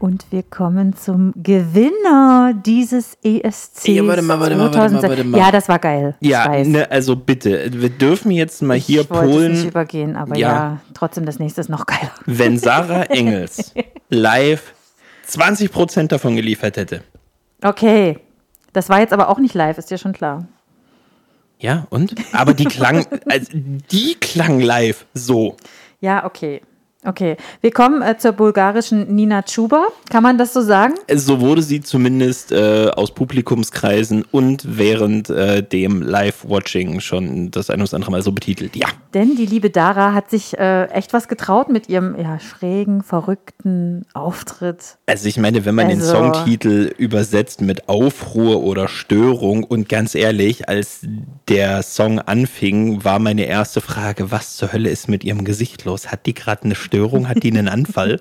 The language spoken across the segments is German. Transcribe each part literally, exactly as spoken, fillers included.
Und wir kommen zum Gewinner dieses E S C. Ja, warte mal, warte mal, warte mal, warte mal. Ja, das war geil. Ja, ne, also bitte, wir dürfen jetzt mal ich hier wollte Polen. Es nicht übergehen, aber ja. ja, trotzdem das nächste ist noch geiler. Wenn Sarah Engels live zwanzig Prozent davon geliefert hätte. Okay, das war jetzt aber auch nicht live, ist dir schon klar. Ja, und? Aber die klang, also die klang live so. Ja, okay. Okay, wir kommen äh, zur bulgarischen Nina Chuba. Kann man das so sagen? So wurde sie zumindest äh, aus Publikumskreisen und während äh, dem Live-Watching schon das ein oder andere Mal so betitelt, ja. Denn die liebe Dara hat sich äh, echt was getraut mit ihrem ja, schrägen, verrückten Auftritt. Also ich meine, wenn man also den Songtitel übersetzt mit Aufruhr oder Störung und ganz ehrlich, als der Song anfing, war meine erste Frage, was zur Hölle ist mit ihrem Gesicht los? Hat die gerade eine Störung, hat die einen Anfall?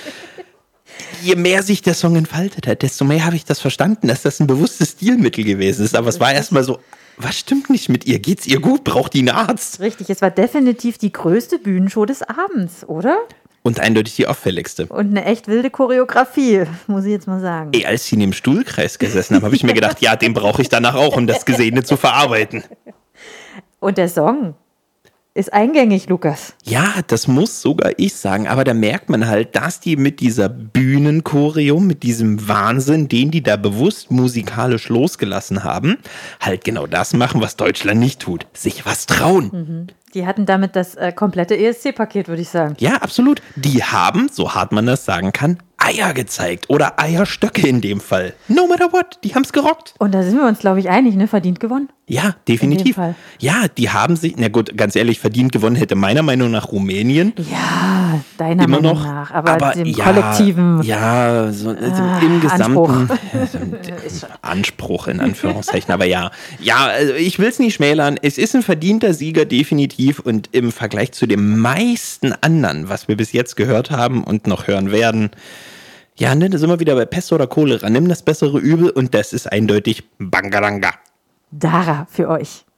Je mehr sich der Song entfaltet hat, desto mehr habe ich das verstanden, dass das ein bewusstes Stilmittel gewesen ist. Aber es war erstmal so, was stimmt nicht mit ihr? Geht's ihr gut? Braucht die einen Arzt? Richtig, es war definitiv die größte Bühnenshow des Abends, oder? Und eindeutig die auffälligste. Und eine echt wilde Choreografie, muss ich jetzt mal sagen. Ey, als sie in dem Stuhlkreis gesessen haben, habe ich mir gedacht, ja, den brauche ich danach auch, um das Gesehene zu verarbeiten. Und der Song ist eingängig, Lukas. Ja, das muss sogar ich sagen, aber da merkt man halt, dass die mit dieser Bühnenchoreo, mit diesem Wahnsinn, den die da bewusst musikalisch losgelassen haben, halt genau das machen, was Deutschland nicht tut, sich was trauen. Mhm. Die hatten damit das äh, komplette E S C-Paket, würde ich sagen. Ja, absolut. Die haben, so hart man das sagen kann, Eier gezeigt oder Eierstöcke in dem Fall. No matter what, die haben's gerockt. Und da sind wir uns, glaube ich, einig, ne? Verdient gewonnen. Ja, definitiv. In dem Fall. Ja, die haben sich, na gut, ganz ehrlich, verdient gewonnen hätte meiner Meinung nach Rumänien. Ja, deiner Immer Meinung noch, nach, aber, aber dem ja, kollektiven Ja, so, ah, im gesamten Anspruch. Anspruch in Anführungszeichen, aber ja. Ja, also ich will es nicht schmälern, es ist ein verdienter Sieger, definitiv, und im Vergleich zu den meisten anderen, was wir bis jetzt gehört haben und noch hören werden, ja, ne, da sind wir wieder bei Pest oder Cholera. Nimm das bessere Übel und das ist eindeutig Bangaranga. Dara für euch.